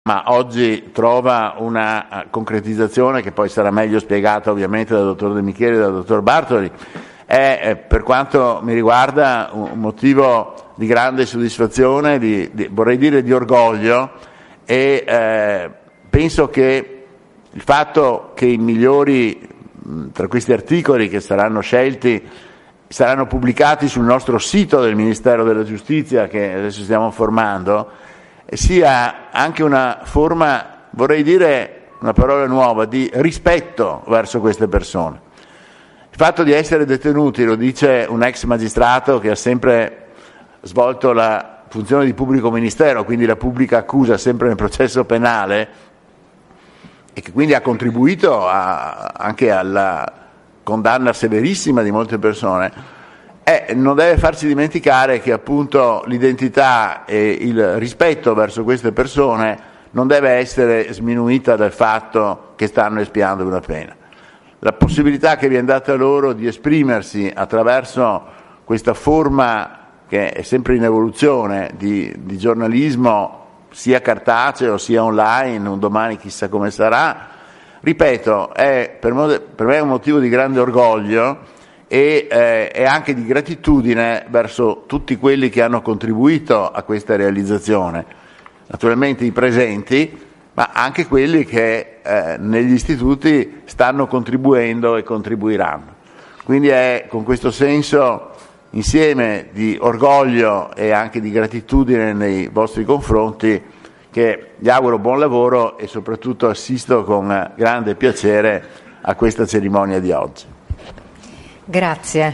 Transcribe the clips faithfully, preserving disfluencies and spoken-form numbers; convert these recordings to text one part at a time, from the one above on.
ma oggi trova una concretizzazione che poi sarà meglio spiegata ovviamente dal dottor De Micheli e dal dottor Bartoli, è per quanto mi riguarda un motivo di grande soddisfazione, di, di, vorrei dire di orgoglio, e eh, penso che il fatto che i migliori tra questi articoli che saranno scelti saranno pubblicati sul nostro sito del Ministero della Giustizia, che adesso stiamo formando, sia anche una forma, vorrei dire una parola nuova, di rispetto verso queste persone. Il fatto di essere detenuti, lo dice un ex magistrato che ha sempre svolto la funzione di pubblico ministero, quindi la pubblica accusa sempre nel processo penale, e che quindi ha contribuito a, anche alla condanna severissima di molte persone, eh, non deve farci dimenticare che appunto l'identità e il rispetto verso queste persone non deve essere sminuita dal fatto che stanno espiando una pena. La possibilità che viene data loro di esprimersi attraverso questa forma che è sempre in evoluzione di, di giornalismo, sia cartaceo sia online, un domani chissà come sarà, ripeto, è per me, per me è un motivo di grande orgoglio e eh, è anche di gratitudine verso tutti quelli che hanno contribuito a questa realizzazione, naturalmente i presenti, ma anche quelli che eh, negli istituti stanno contribuendo e contribuiranno. Quindi è con questo senso insieme di orgoglio e anche di gratitudine nei vostri confronti che vi auguro buon lavoro e soprattutto assisto con grande piacere a questa cerimonia di oggi. Grazie.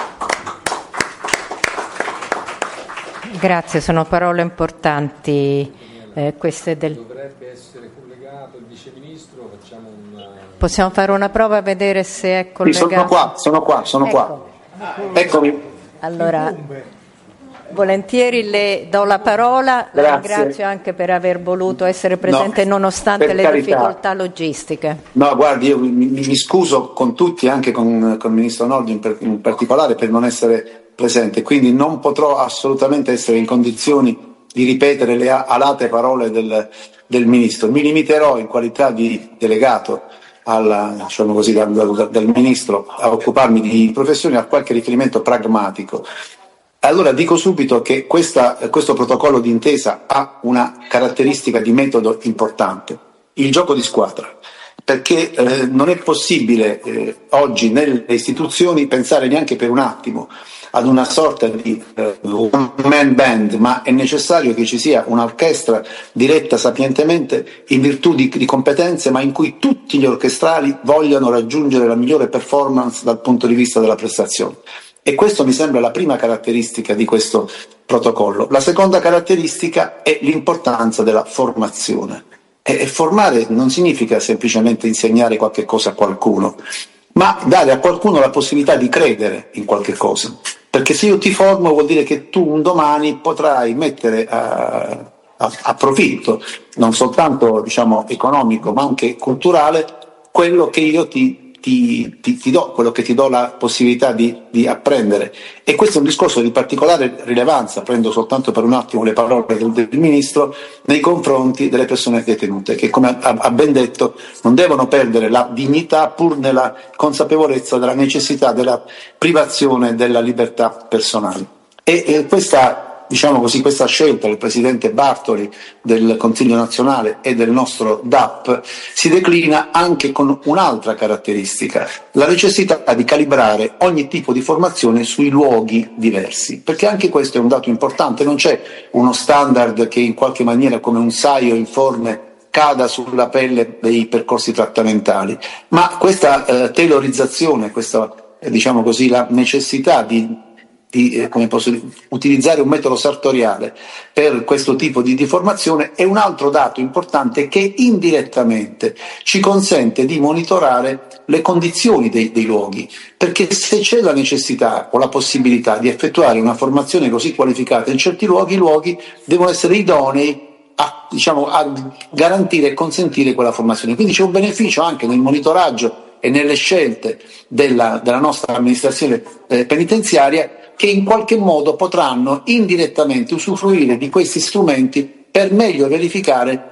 Grazie, sono parole importanti eh, queste del... Dovrebbe essere collegato il Vice Ministro, facciamo una... Possiamo fare una prova a vedere se è collegato? Sì, sono qua, sono qua, sono ecco. qua. Eccomi. Allora, volentieri le do la parola, la ringrazio anche per aver voluto essere presente no, nonostante le carità. difficoltà logistiche. No, guardi, io mi, mi scuso con tutti, anche con, con il Ministro Nordio in, per, in particolare, per non essere presente, quindi non potrò assolutamente essere in condizioni di ripetere le alate parole del, del Ministro. Mi limiterò in qualità di delegato Alla, diciamo così, dal, dal, dal Ministro a occuparmi di professioni, a qualche riferimento pragmatico. Allora dico subito che questa, questo protocollo d'intesa ha una caratteristica di metodo importante, il gioco di squadra, perché eh, non è possibile eh, oggi nelle istituzioni pensare neanche per un attimo ad una sorta di eh, one man band, ma è necessario che ci sia un'orchestra diretta sapientemente in virtù di, di competenze, ma in cui tutti gli orchestrali vogliano raggiungere la migliore performance dal punto di vista della prestazione. E questo mi sembra la prima caratteristica di questo protocollo. La seconda caratteristica è l'importanza della formazione. E, e formare non significa semplicemente insegnare qualche cosa a qualcuno, ma dare a qualcuno la possibilità di credere in qualche cosa. Perché se io ti formo vuol dire che tu un domani potrai mettere a, a, a profitto, non soltanto diciamo economico, ma anche culturale, quello che io ti Ti, ti, ti do, quello che ti do la possibilità di, di apprendere. E questo è un discorso di particolare rilevanza, prendo soltanto per un attimo le parole del, del Ministro, nei confronti delle persone detenute, che come ha, ha ben detto non devono perdere la dignità pur nella consapevolezza della necessità della privazione della libertà personale. E, e questa Diciamo così, questa scelta del Presidente Bartoli, del Consiglio nazionale e del nostro D A P si declina anche con un'altra caratteristica, la necessità di calibrare ogni tipo di formazione sui luoghi diversi, perché anche questo è un dato importante, non c'è uno standard che in qualche maniera come un saio informe cada sulla pelle dei percorsi trattamentali, ma questa eh, tailorizzazione, questa eh, diciamo così, la necessità di di eh, come posso dire, utilizzare un metodo sartoriale per questo tipo di, di formazione è un altro dato importante che indirettamente ci consente di monitorare le condizioni dei, dei luoghi, perché se c'è la necessità o la possibilità di effettuare una formazione così qualificata in certi luoghi, i luoghi devono essere idonei a, diciamo, a garantire e consentire quella formazione. Quindi c'è un beneficio anche nel monitoraggio e nelle scelte della, della nostra amministrazione eh, penitenziaria, che in qualche modo potranno indirettamente usufruire di questi strumenti per meglio verificare le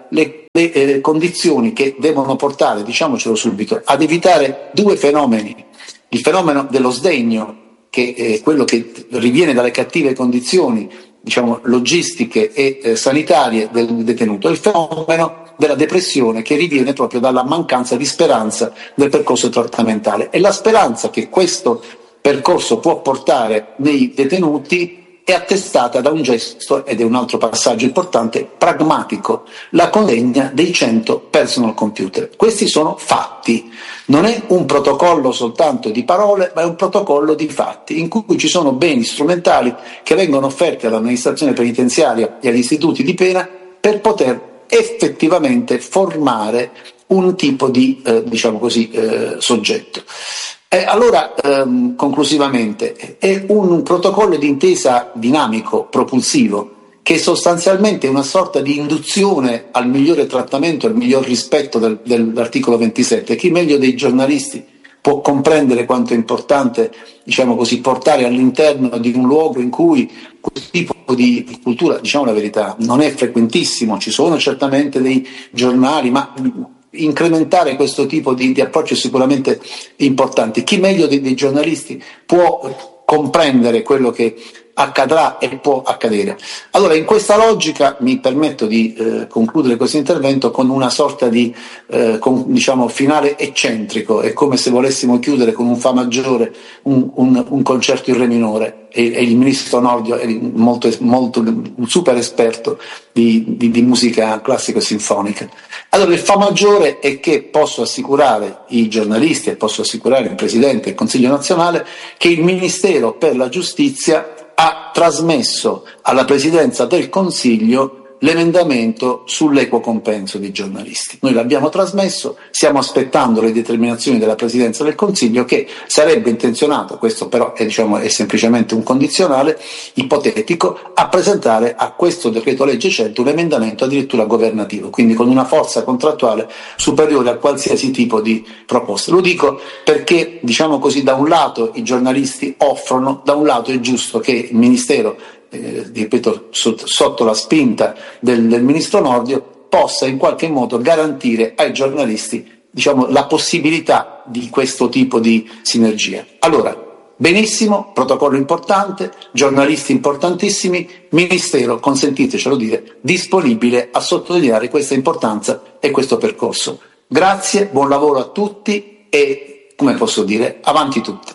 le eh, condizioni che devono portare, diciamocelo subito, ad evitare due fenomeni: il fenomeno dello sdegno, che è quello che riviene dalle cattive condizioni, diciamo, logistiche e eh, sanitarie del detenuto, e il fenomeno della depressione, che riviene proprio dalla mancanza di speranza del percorso trattamentale. E la speranza che questo percorso può portare nei detenuti è attestata da un gesto, ed è un altro passaggio importante, pragmatico: la consegna dei cento personal computer. Questi sono fatti, non è un protocollo soltanto di parole, ma è un protocollo di fatti, in cui ci sono beni strumentali che vengono offerti all'amministrazione penitenziaria e agli istituti di pena per poter effettivamente formare un tipo di, eh, diciamo così, eh, soggetto. Eh, allora, ehm, conclusivamente, è un protocollo di intesa dinamico, propulsivo, che sostanzialmente è una sorta di induzione al migliore trattamento, al miglior rispetto del, dell'articolo ventisette. Chi meglio dei giornalisti può comprendere quanto è importante, diciamo così, portare all'interno di un luogo in cui questo tipo di cultura, diciamo la verità, non è frequentissimo. Ci sono certamente dei giornali, ma incrementare questo tipo di, di approccio è sicuramente importante. Chi meglio dei, dei giornalisti può comprendere quello che accadrà e può accadere. Allora, in questa logica mi permetto di eh, concludere questo intervento con una sorta di eh, con, diciamo finale eccentrico. È come se volessimo chiudere con un Fa maggiore un, un, un concerto in Re minore, e, e il ministro Nordio è molto, molto un super esperto di, di, di musica classica e sinfonica. Allora, il Fa maggiore è che posso assicurare i giornalisti e posso assicurare il Presidente del Consiglio nazionale che il Ministero per la Giustizia ha trasmesso alla Presidenza del Consiglio l'emendamento sull'equo compenso dei giornalisti. Noi l'abbiamo trasmesso, stiamo aspettando le determinazioni della Presidenza del Consiglio, che sarebbe intenzionato, questo però è, diciamo, è semplicemente un condizionale ipotetico, a presentare a questo decreto legge cento un emendamento addirittura governativo, quindi con una forza contrattuale superiore a qualsiasi tipo di proposta. Lo dico perché, diciamo così, da un lato i giornalisti offrono, da un lato è giusto che il Ministero, Eh, ripeto, sotto, sotto la spinta del, del ministro Nordio, possa in qualche modo garantire ai giornalisti, diciamo, la possibilità di questo tipo di sinergia. Allora, benissimo, protocollo importante, giornalisti importantissimi, ministero, consentitecelo dire, disponibile a sottolineare questa importanza e questo percorso. Grazie, buon lavoro a tutti e, come posso dire, avanti tutti.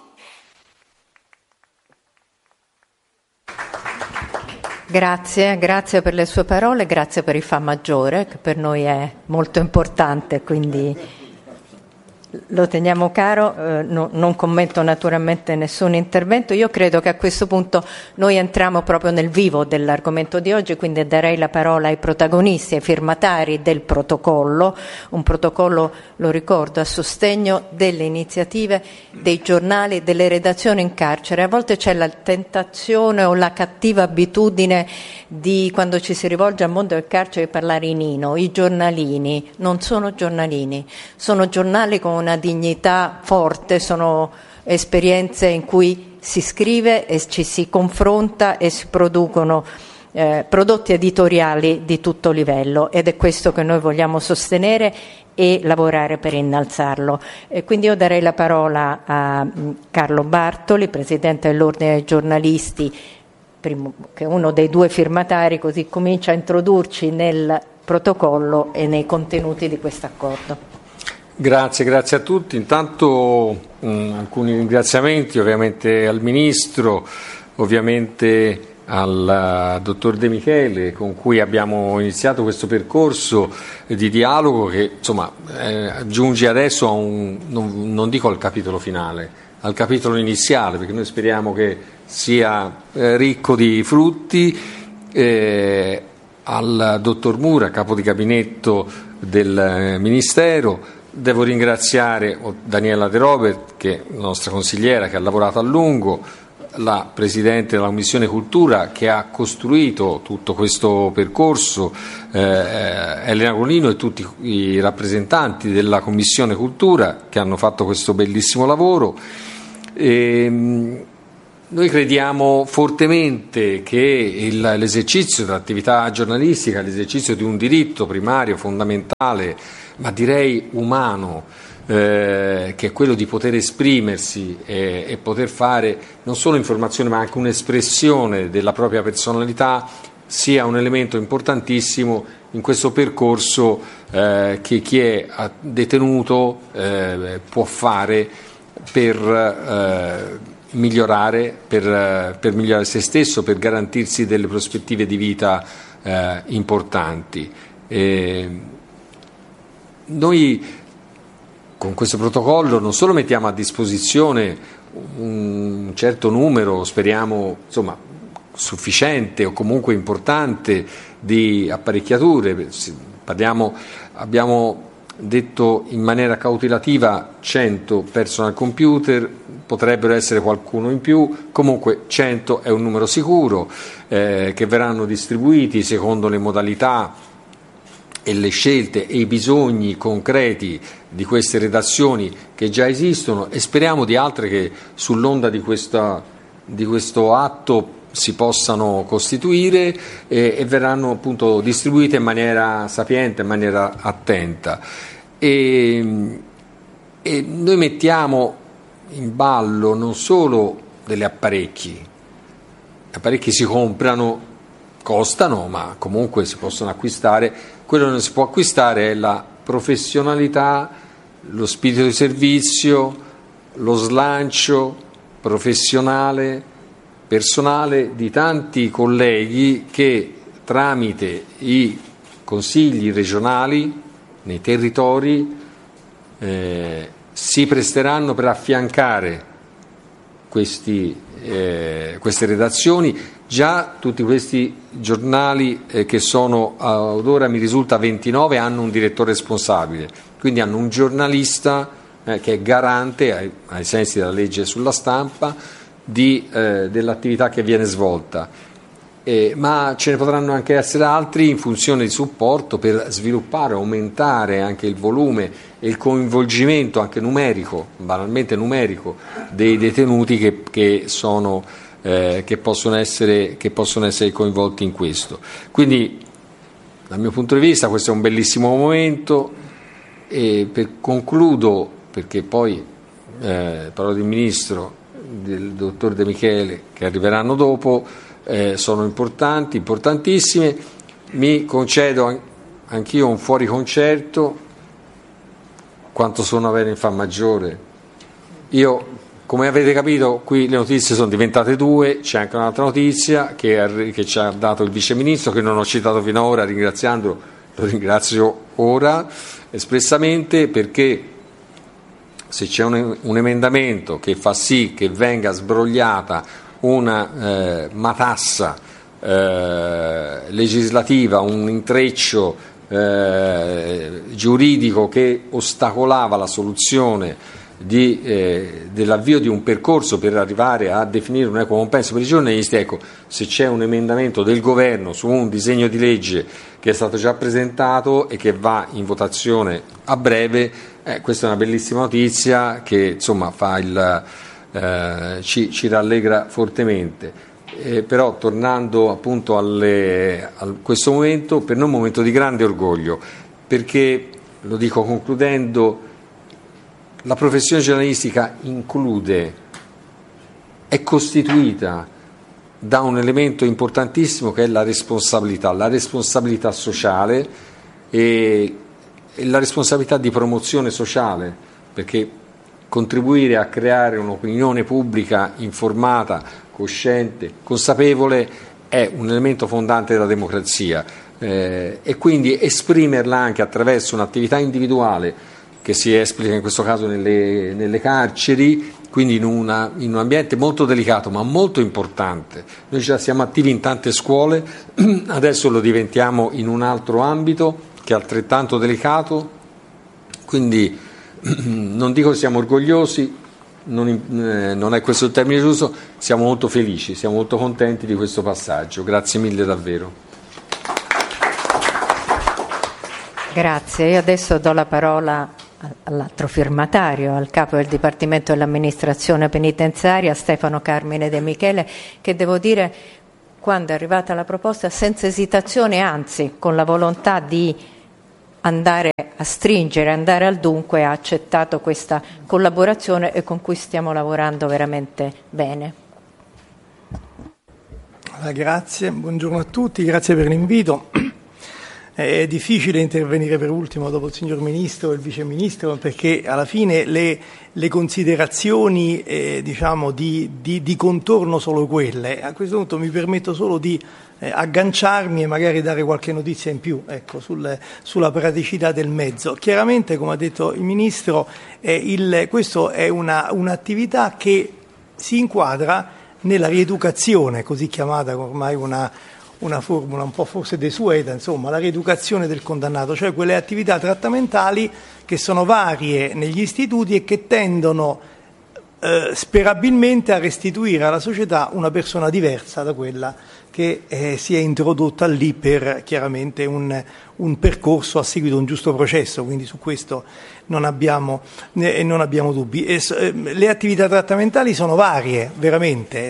Grazie, grazie per le sue parole, grazie per il Fa maggiore, che per noi è molto importante, quindi lo teniamo caro. Eh, no, non commento naturalmente nessun intervento. Io credo che a questo punto noi entriamo proprio nel vivo dell'argomento di oggi, quindi darei la parola ai protagonisti, ai firmatari del protocollo, un protocollo, lo ricordo, a sostegno delle iniziative dei giornali, delle redazioni in carcere. A volte c'è la tentazione o la cattiva abitudine di, quando ci si rivolge al mondo del carcere, di parlare in ino. I giornalini non sono giornalini, sono giornali con una dignità forte, sono esperienze in cui si scrive e ci si confronta e si producono eh, prodotti editoriali di tutto livello, ed è questo che noi vogliamo sostenere e lavorare per innalzarlo. E quindi io darei la parola a mh, Carlo Bartoli, Presidente dell'Ordine dei Giornalisti, primo, che è uno dei due firmatari, così comincia a introdurci nel protocollo e nei contenuti di questo accordo. Grazie, grazie a tutti. Intanto mh, alcuni ringraziamenti ovviamente al Ministro, ovviamente al uh, Dottor De Michele, con cui abbiamo iniziato questo percorso di dialogo che, insomma, eh, giunge adesso a un, non, non dico al capitolo finale, al capitolo iniziale, perché noi speriamo che sia eh, ricco di frutti. Eh, al Dottor Mura, capo di gabinetto del eh, Ministero. Devo ringraziare Daniela De Robert, che è la nostra consigliera, che ha lavorato a lungo, la Presidente della Commissione Cultura, che ha costruito tutto questo percorso, eh, Elena Colino, e tutti i rappresentanti della Commissione Cultura che hanno fatto questo bellissimo lavoro. E, noi crediamo fortemente che il, l'esercizio dell'attività giornalistica, l'esercizio di un diritto primario, fondamentale, ma direi umano, eh, che è quello di poter esprimersi e, e poter fare non solo informazione ma anche un'espressione della propria personalità, sia un elemento importantissimo in questo percorso eh, che chi è detenuto eh, può fare per eh, migliorare, per, per migliorare se stesso, per garantirsi delle prospettive di vita eh, importanti. E noi con questo protocollo non solo mettiamo a disposizione un certo numero, speriamo insomma sufficiente o comunque importante di apparecchiature, parliamo, abbiamo detto in maniera cautelativa cento personal computer, potrebbero essere qualcuno in più, comunque cento è un numero sicuro, eh, che verranno distribuiti secondo le modalità e le scelte e i bisogni concreti di queste redazioni che già esistono, e speriamo di altre che sull'onda di, questa, di questo atto si possano costituire e, e verranno appunto distribuite in maniera sapiente, in maniera attenta. E, e noi mettiamo in ballo non solo degli apparecchi, gli apparecchi si comprano, costano, ma comunque si possono acquistare. Quello che non si può acquistare è la professionalità, lo spirito di servizio, lo slancio professionale, personale di tanti colleghi che tramite i consigli regionali nei territori eh, si presteranno per affiancare questi, eh, queste redazioni. Già tutti questi giornali eh, che sono ad ora mi risulta ventinove hanno un direttore responsabile, quindi hanno un giornalista eh, che è garante ai, ai sensi della legge sulla stampa di, eh, dell'attività che viene svolta. Eh, ma ce ne potranno anche essere altri in funzione di supporto per sviluppare, aumentare anche il volume e il coinvolgimento anche numerico, banalmente numerico, dei detenuti che, che, sono, eh, che, possono essere, che possono essere coinvolti in questo. Quindi dal mio punto di vista questo è un bellissimo momento, e per, concludo, perché poi eh, parlo del Ministro, del Dottor De Michele, che arriveranno dopo, Eh, sono importanti, importantissime. Mi concedo an- anch'io un fuori concerto. Quanto sono avere in Fammaggiore? Io, come avete capito, qui le notizie sono diventate due. C'è anche un'altra notizia che, arri- che ci ha dato il Vice Ministro, che non ho citato fino ad ora, ringraziandolo, lo ringrazio ora espressamente, perché se c'è un, un emendamento che fa sì che venga sbrogliata una eh, matassa eh, legislativa, un intreccio eh, giuridico che ostacolava la soluzione di, eh, dell'avvio di un percorso per arrivare a definire un equo compenso per i giornalisti, ecco, se c'è un emendamento del Governo su un disegno di legge che è stato già presentato e che va in votazione a breve, eh, questa è una bellissima notizia che insomma fa il Eh, ci, ci rallegra fortemente. Eh, però tornando appunto alle, a questo momento, per noi è un momento di grande orgoglio, perché, lo dico concludendo, la professione giornalistica include, è costituita da un elemento importantissimo che è la responsabilità, la responsabilità sociale e, e la responsabilità di promozione sociale, perché contribuire a creare un'opinione pubblica informata, cosciente, consapevole è un elemento fondante della democrazia, eh, e quindi esprimerla anche attraverso un'attività individuale che si esplica in questo caso nelle, nelle carceri, quindi in, una, in un ambiente molto delicato ma molto importante. Noi già siamo attivi in tante scuole, adesso lo diventiamo in un altro ambito che è altrettanto delicato, quindi non dico che siamo orgogliosi, non, eh, non è questo il termine giusto, siamo molto felici, siamo molto contenti di questo passaggio. Grazie mille davvero. Grazie, io adesso do la parola all'altro firmatario, al capo del Dipartimento dell'Amministrazione Penitenziaria, Stefano Carmine De Michele, che devo dire, quando è arrivata la proposta, senza esitazione, anzi con la volontà di andare a stringere, andare al dunque, ha accettato questa collaborazione e con cui stiamo lavorando veramente bene. Grazie, buongiorno a tutti, grazie per l'invito. È difficile intervenire per ultimo dopo il signor Ministro e il Vice Ministro, perché alla fine le, le considerazioni eh, diciamo di, di, di contorno sono quelle. A questo punto mi permetto solo di eh, agganciarmi e magari dare qualche notizia in più, ecco, sul, sulla praticità del mezzo. Chiaramente, come ha detto il Ministro, eh, il, questo è una, un'attività che si inquadra nella rieducazione, così chiamata ormai una una formula un po' forse desueta, insomma, la rieducazione del condannato, cioè quelle attività trattamentali che sono varie negli istituti e che tendono eh, sperabilmente a restituire alla società una persona diversa da quella che eh, si è introdotta lì per chiaramente un, un percorso a seguito di un giusto processo, quindi su questo non abbiamo, eh, non abbiamo dubbi. E, eh, le attività trattamentali sono varie, veramente,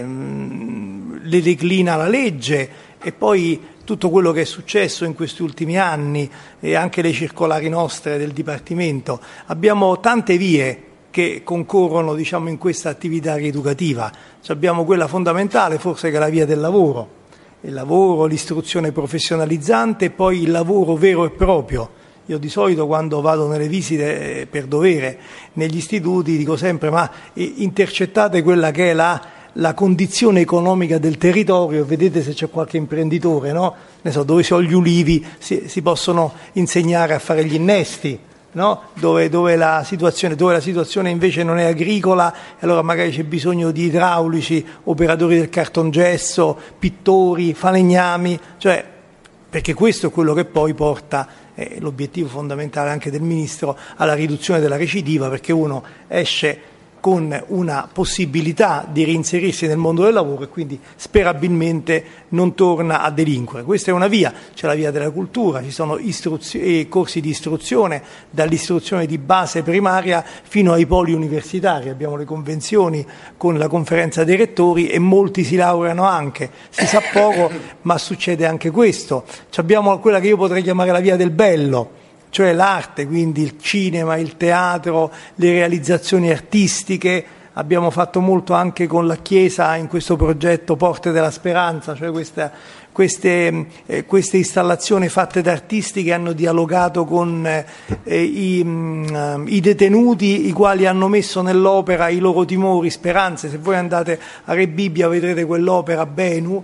mm, le declina la legge. E poi tutto quello che è successo in questi ultimi anni e anche le circolari nostre del Dipartimento. Abbiamo tante vie che concorrono, diciamo, in questa attività rieducativa. Cioè abbiamo quella fondamentale, forse, che è la via del lavoro. Il lavoro, l'istruzione professionalizzante e poi il lavoro vero e proprio. Io di solito quando vado nelle visite per dovere negli istituti dico sempre ma intercettate quella che è la... la condizione economica del territorio, vedete se c'è qualche imprenditore, no? Ne so, dove si ho gli ulivi si, si possono insegnare a fare gli innesti, no? Dove, dove, la situazione, dove la situazione invece non è agricola, allora magari c'è bisogno di idraulici, operatori del cartongesso, pittori, falegnami, cioè, perché questo è quello che poi porta, eh, l'obiettivo fondamentale anche del Ministro, alla riduzione della recidiva, perché uno esce con una possibilità di reinserirsi nel mondo del lavoro e quindi sperabilmente non torna a delinquere. Questa è una via, c'è la via della cultura, ci sono istruzio- corsi di istruzione, dall'istruzione di base primaria fino ai poli universitari, abbiamo le convenzioni con la conferenza dei rettori e molti si laureano anche, si sa poco ma succede anche questo. Abbiamo quella che io potrei chiamare la via del bello, cioè l'arte, quindi il cinema, il teatro, le realizzazioni artistiche. Abbiamo fatto molto anche con la Chiesa in questo progetto Porte della Speranza, cioè questa, queste, eh, queste installazioni fatte da artisti che hanno dialogato con eh, i, mh, i detenuti, i quali hanno messo nell'opera i loro timori, speranze. Se voi andate a Re Bibbia vedrete quell'opera Benu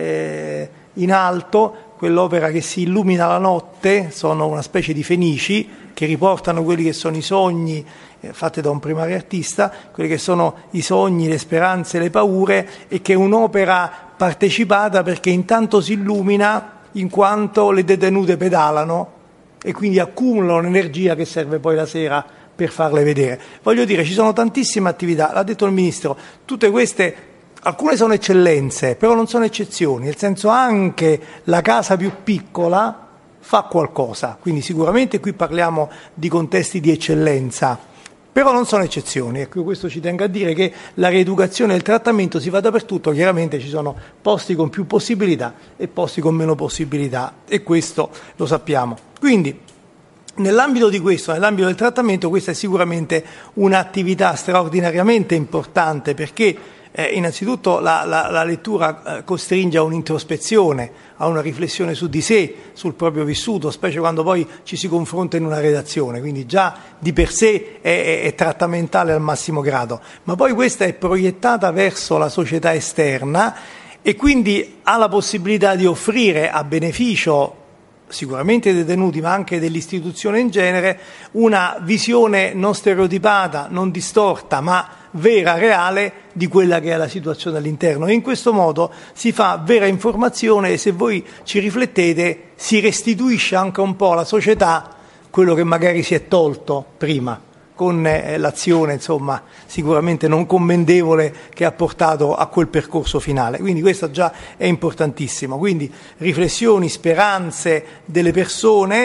eh, in alto, quell'opera che si illumina la notte, sono una specie di fenici che riportano quelli che sono i sogni eh, fatti da un primario artista, quelli che sono i sogni, le speranze, le paure, e che è un'opera partecipata perché intanto si illumina in quanto le detenute pedalano e quindi accumulano l'energia che serve poi la sera per farle vedere. Voglio dire, ci sono tantissime attività, l'ha detto il Ministro, tutte queste. Alcune sono eccellenze, però non sono eccezioni, nel senso anche la casa più piccola fa qualcosa, quindi sicuramente qui parliamo di contesti di eccellenza, però non sono eccezioni. Ecco, questo ci tengo a dire che la rieducazione e il trattamento si fa dappertutto, chiaramente ci sono posti con più possibilità e posti con meno possibilità e questo lo sappiamo. Quindi nell'ambito di questo, nell'ambito del trattamento, questa è sicuramente un'attività straordinariamente importante perché Eh, innanzitutto la, la, la lettura eh, costringe a un'introspezione, a una riflessione su di sé, sul proprio vissuto, specie quando poi ci si confronta in una redazione, quindi già di per sé è, è, è trattamentale al massimo grado, ma poi questa è proiettata verso la società esterna e quindi ha la possibilità di offrire a beneficio sicuramente dei detenuti ma anche dell'istituzione in genere una visione non stereotipata, non distorta ma vera, reale di quella che è la situazione all'interno e in questo modo si fa vera informazione e se voi ci riflettete si restituisce anche un po' alla società quello che magari si è tolto prima con eh, l'azione insomma sicuramente non commendevole che ha portato a quel percorso finale, quindi questo già è importantissimo, quindi riflessioni, speranze delle persone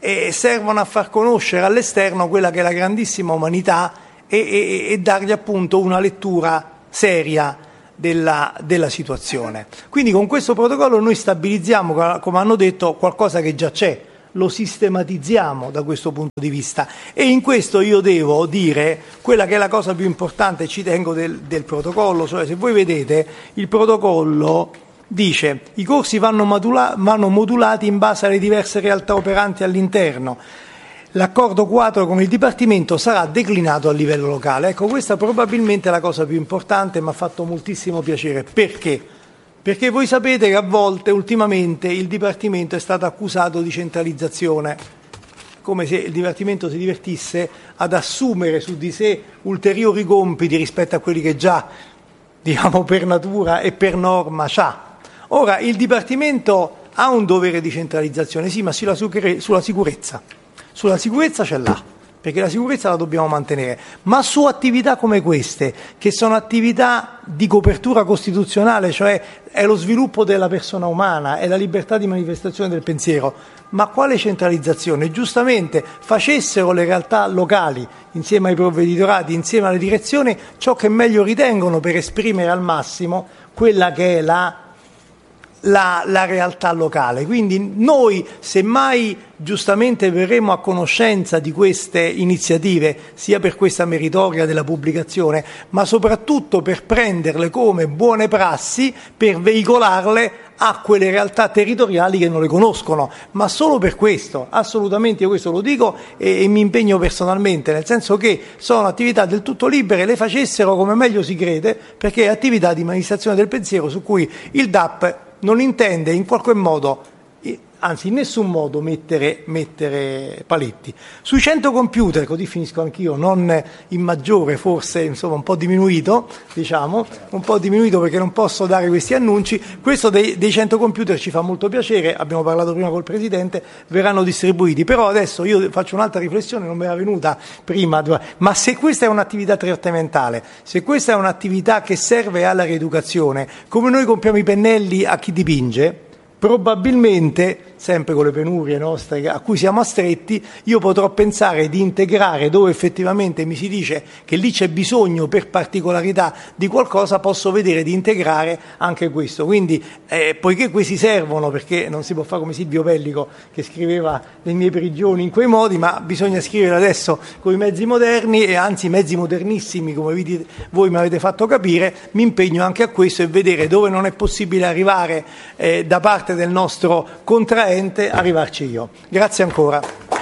eh, servono a far conoscere all'esterno quella che è la grandissima umanità e, e, e dargli appunto una lettura seria della, della situazione. Quindi con questo protocollo noi stabilizziamo, come hanno detto, qualcosa che già c'è, lo sistematizziamo da questo punto di vista, e in questo io devo dire quella che è la cosa più importante, ci tengo, del, del protocollo. Cioè, se voi vedete, il protocollo dice i corsi vanno, modula- vanno modulati in base alle diverse realtà operanti all'interno. L'accordo quadro con il Dipartimento sarà declinato a livello locale. Ecco, questa probabilmente è la cosa più importante, mi ha fatto moltissimo piacere. Perché? Perché voi sapete che a volte, ultimamente, il Dipartimento è stato accusato di centralizzazione, come se il Dipartimento si divertisse ad assumere su di sé ulteriori compiti rispetto a quelli che già, diciamo, per natura e per norma c'ha. Ora, il Dipartimento ha un dovere di centralizzazione, sì, ma sulla, sulla sicurezza. Sulla sicurezza ce l'ha, perché la sicurezza la dobbiamo mantenere, ma su attività come queste, che sono attività di copertura costituzionale, cioè è lo sviluppo della persona umana, è la libertà di manifestazione del pensiero, ma quale centralizzazione? Giustamente facessero le realtà locali, insieme ai provveditorati, insieme alle direzioni, ciò che meglio ritengono per esprimere al massimo quella che è la La, la realtà locale. Quindi noi, semmai giustamente verremo a conoscenza di queste iniziative, sia per questa meritoria della pubblicazione, ma soprattutto per prenderle come buone prassi, per veicolarle a quelle realtà territoriali che non le conoscono, ma solo per questo, assolutamente, io questo lo dico e, e mi impegno personalmente, nel senso che sono attività del tutto libere, le facessero come meglio si crede, perché è attività di manifestazione del pensiero su cui il D A P non intende in qualche modo, anzi in nessun modo, mettere, mettere paletti. Sui cento computer, così finisco anch'io, non in maggiore, forse insomma un po' diminuito, diciamo, un po' diminuito perché non posso dare questi annunci, questo dei, dei cento computer ci fa molto piacere, abbiamo parlato prima col Presidente, verranno distribuiti, però adesso io faccio un'altra riflessione, non mi era venuta prima, ma se questa è un'attività trattamentale, se questa è un'attività che serve alla rieducazione, come noi compriamo i pennelli a chi dipinge, probabilmente, sempre con le penurie nostre a cui siamo astretti, io potrò pensare di integrare dove effettivamente mi si dice che lì c'è bisogno per particolarità di qualcosa, posso vedere di integrare anche questo. Quindi, eh, poiché questi servono, perché non si può fare come Silvio Pellico che scriveva le mie prigioni in quei modi, ma bisogna scrivere adesso con i mezzi moderni e anzi mezzi modernissimi, come vi dite, voi mi avete fatto capire, mi impegno anche a questo e vedere dove non è possibile arrivare eh, da parte del nostro contraente, arrivarci io. Grazie ancora.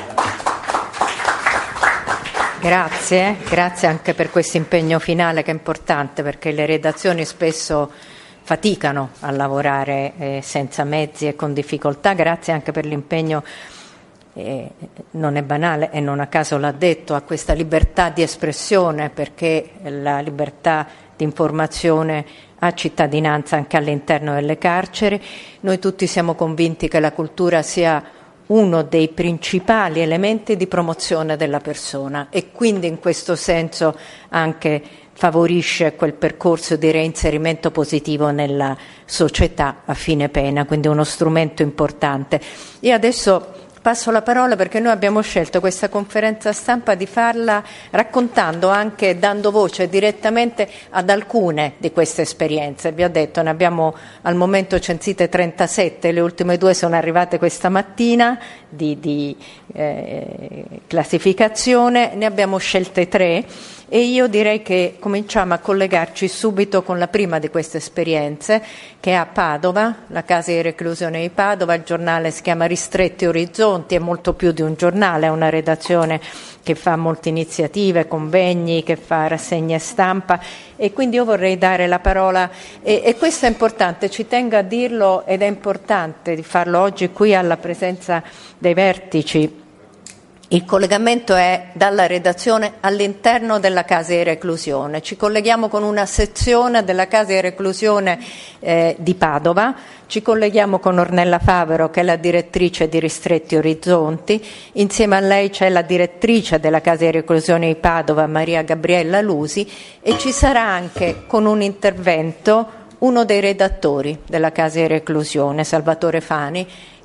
Grazie, grazie anche per questo impegno finale che è importante, perché le redazioni spesso faticano a lavorare eh, senza mezzi e con difficoltà. Grazie anche per l'impegno, eh, non è banale e non a caso l'ha detto, a questa libertà di espressione, perché la libertà di informazione ha cittadinanza anche all'interno delle carceri. Noi tutti siamo convinti che la cultura sia uno dei principali elementi di promozione della persona e quindi in questo senso anche favorisce quel percorso di reinserimento positivo nella società a fine pena, quindi uno strumento importante. Io adesso passo la parola perché noi abbiamo scelto questa conferenza stampa di farla raccontando anche, dando voce direttamente ad alcune di queste esperienze. Vi ho detto, ne abbiamo al momento censite trentasette, le ultime due sono arrivate questa mattina di, di eh, classificazione, ne abbiamo scelte tre e io direi che cominciamo a collegarci subito con la prima di queste esperienze, che è a Padova, la casa di reclusione di Padova. Il giornale si chiama Ristretti Orizzonti, è molto più di un giornale, è una redazione che fa molte iniziative, convegni, che fa rassegne stampa e quindi io vorrei dare la parola e, e questo è importante, ci tengo a dirlo ed è importante di farlo oggi qui alla presenza dei vertici. Il collegamento è dalla redazione all'interno della casa di reclusione. Ci colleghiamo con una sezione della casa di reclusione eh, di Padova, ci colleghiamo con Ornella Favero che è la direttrice di Ristretti Orizzonti, insieme a lei c'è la direttrice della casa di reclusione di Padova Maria Gabriella Lusi e ci sarà anche con un intervento uno dei redattori della casa di reclusione, Salvatore Fani,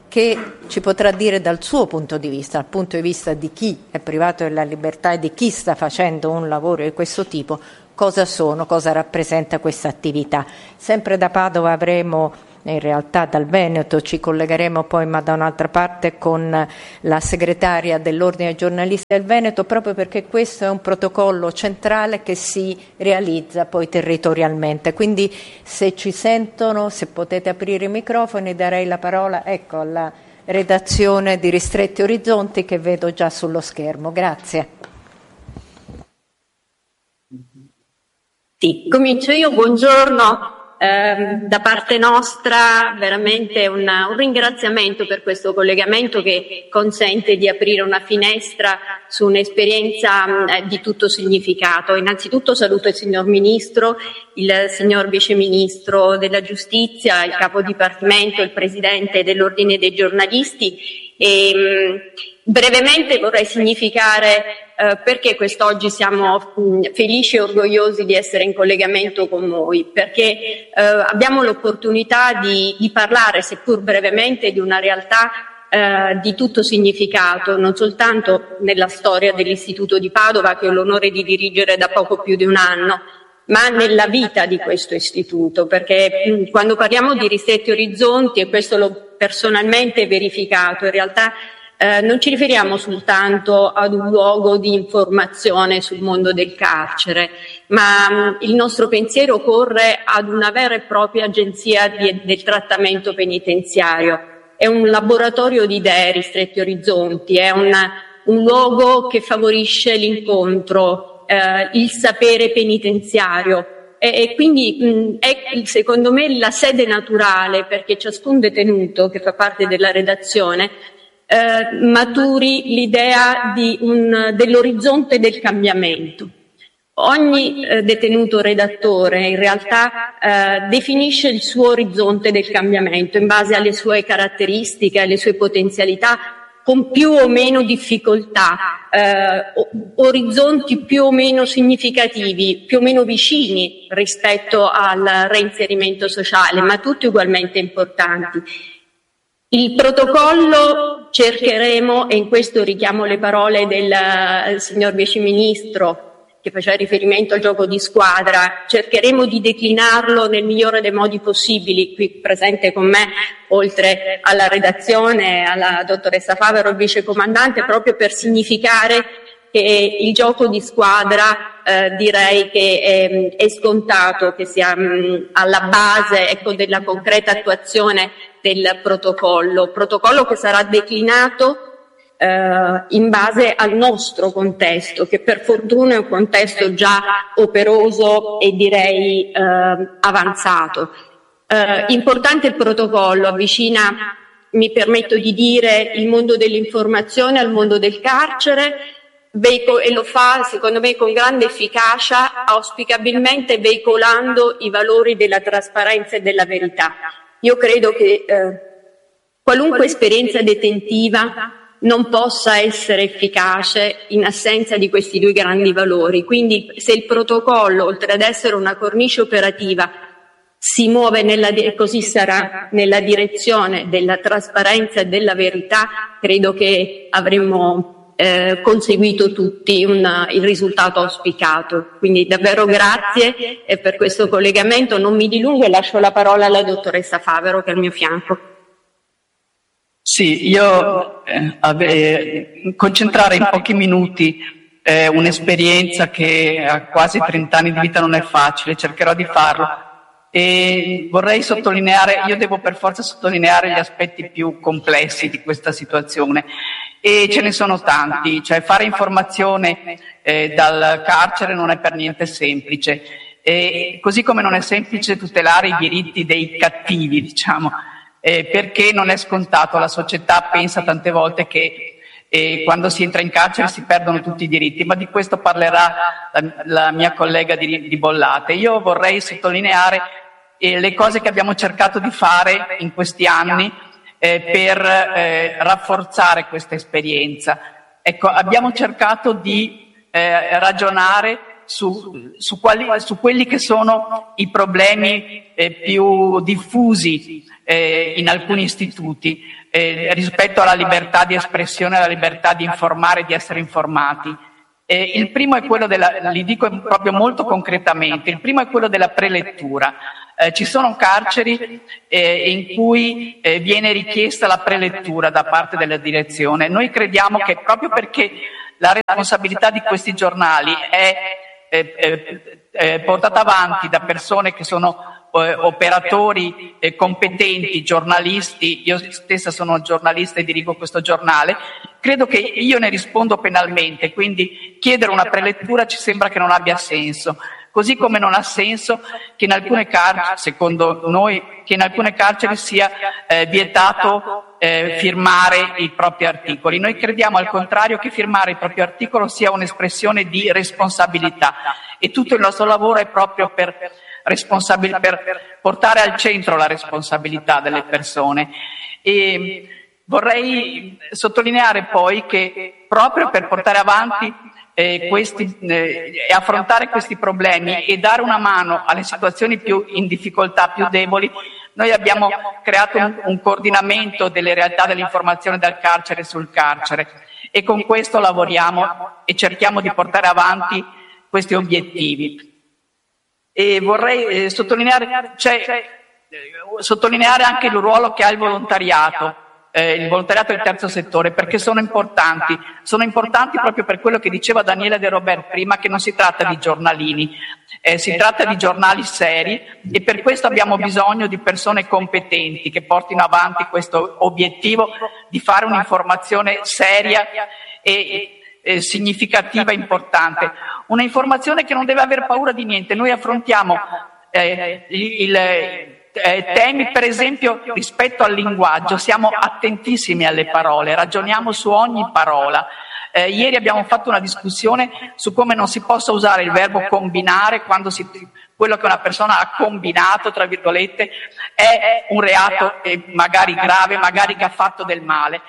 che ci potrà dire dal suo punto di vista, dal punto di vista di chi è privato della libertà e di chi sta facendo un lavoro di questo tipo, cosa sono, cosa rappresenta questa attività. Sempre da Padova avremo, in realtà dal Veneto ci collegheremo poi, ma da un'altra parte, con la segretaria dell'Ordine dei giornalisti del Veneto, proprio perché questo è un protocollo centrale che si realizza poi territorialmente. Quindi se ci sentono, se potete aprire i microfoni, darei la parola ecco, alla redazione di Ristretti Orizzonti che vedo già sullo schermo. Grazie. Sì, comincio io, buongiorno. Eh, da parte nostra veramente un, un ringraziamento per questo collegamento che consente di aprire una finestra su un'esperienza eh, di tutto significato. Innanzitutto saluto il signor Ministro, il signor Vice Ministro della Giustizia, il Capo Dipartimento, il Presidente dell'Ordine dei Giornalisti e mh, brevemente vorrei significare eh, perché quest'oggi siamo mh, felici e orgogliosi di essere in collegamento con voi, perché eh, abbiamo l'opportunità di, di parlare, seppur brevemente, di una realtà eh, di tutto significato, non soltanto nella storia dell'Istituto di Padova, che ho l'onore di dirigere da poco più di un anno, ma nella vita di questo istituto, perché mh, quando parliamo di Ristretti Orizzonti, e questo l'ho personalmente verificato, in realtà Eh, non ci riferiamo soltanto ad un luogo di informazione sul mondo del carcere, ma mh, il nostro pensiero corre ad una vera e propria agenzia di, del trattamento penitenziario. È un laboratorio di idee, Ristretti Orizzonti, è un, un luogo che favorisce l'incontro, eh, il sapere penitenziario. E, e quindi mh, è secondo me la sede naturale perché ciascun detenuto che fa parte della redazione Eh, maturi l'idea di un, dell'orizzonte del cambiamento. Ogni eh, detenuto redattore in realtà eh, definisce il suo orizzonte del cambiamento in base alle sue caratteristiche, alle sue potenzialità, con più o meno difficoltà, eh, orizzonti più o meno significativi, più o meno vicini rispetto al reinserimento sociale, ma tutti ugualmente importanti. Il protocollo cercheremo, e in questo richiamo le parole del uh, signor Vice Ministro che faceva riferimento al gioco di squadra, cercheremo di declinarlo nel migliore dei modi possibili. Qui presente con me, oltre alla redazione, alla dottoressa Favero, il vice comandante, proprio per significare che il gioco di squadra eh, direi che è, è scontato che sia mh, alla base ecco, della concreta attuazione del protocollo, protocollo che sarà declinato eh, in base al nostro contesto, che per fortuna è un contesto già operoso e direi eh, avanzato. Eh, importante il protocollo, avvicina, mi permetto di dire, il mondo dell'informazione al mondo del carcere, e lo fa secondo me con grande efficacia, auspicabilmente veicolando i valori della trasparenza e della verità. Io credo che eh, qualunque esperienza detentiva non possa essere efficace in assenza di questi due grandi valori. Quindi se il protocollo, oltre ad essere una cornice operativa, si muove nella, e così sarà, nella direzione della trasparenza e della verità, credo che avremmo Eh, conseguito tutti una, il risultato auspicato. Quindi davvero grazie e per questo collegamento non mi dilungo e lascio la parola alla dottoressa Favero che è al mio fianco. Sì, io eh, ave, concentrare in pochi minuti eh, un'esperienza che a quasi trenta anni di vita non è facile, cercherò di farlo. E vorrei sottolineare, io devo per forza sottolineare gli aspetti più complessi di questa situazione. E ce ne sono tanti, cioè fare informazione eh, dal carcere non è per niente semplice, e così come non è semplice tutelare i diritti dei cattivi, diciamo, eh, perché non è scontato. La società pensa tante volte che eh, quando si entra in carcere si perdono tutti i diritti, ma di questo parlerà la, la mia collega di, di Bollate. Io vorrei sottolineare eh, le cose che abbiamo cercato di fare in questi anni Eh, per eh, rafforzare questa esperienza. Ecco, abbiamo cercato di eh, ragionare su, su, quali, su quelli che sono i problemi eh, più diffusi eh, in alcuni istituti eh, rispetto alla libertà di espressione, alla libertà di informare e di essere informati. Eh, il primo è quello della, li dico proprio molto concretamente, il primo è quello della prelettura. Eh, ci sono carceri eh, in cui eh, viene richiesta la prelettura da parte della direzione. Noi crediamo che proprio perché la responsabilità di questi giornali è eh, eh, eh, portata avanti da persone che sono eh, operatori eh, competenti, giornalisti, io stessa sono giornalista e dirigo questo giornale, credo che io ne rispondo penalmente, quindi chiedere una prelettura ci sembra che non abbia senso. Così come non ha senso che in alcune carceri, secondo noi, che in alcune carceri sia eh, vietato eh, firmare i propri articoli. Noi crediamo al contrario che firmare il proprio articolo sia un'espressione di responsabilità e tutto il nostro lavoro è proprio per, responsabil- per portare al centro la responsabilità delle persone. E vorrei sottolineare poi che proprio per portare avanti Eh, questi, eh, affrontare questi problemi e dare una mano alle situazioni più in difficoltà, più deboli, noi abbiamo creato un, un coordinamento delle realtà dell'informazione dal carcere sul carcere e con questo lavoriamo e cerchiamo di portare avanti questi obiettivi. E vorrei eh, sottolineare, cioè, eh, sottolineare anche il ruolo che ha il volontariato. Eh, il volontariato del terzo settore, perché sono importanti, sono importanti proprio per quello che diceva Daniele De Robert prima, che non si tratta di giornalini, eh, si tratta di giornali seri e per questo abbiamo bisogno di persone competenti che portino avanti questo obiettivo di fare un'informazione seria e, e significativa, importante, una informazione che non deve aver paura di niente. Noi affrontiamo eh, il, il Eh, temi per esempio rispetto al linguaggio, siamo attentissimi alle parole, ragioniamo su ogni parola. Eh, ieri abbiamo fatto una discussione su come non si possa usare il verbo combinare quando si, quello che una persona ha combinato, tra virgolette, è un reato eh, magari grave, magari che ha fatto del male.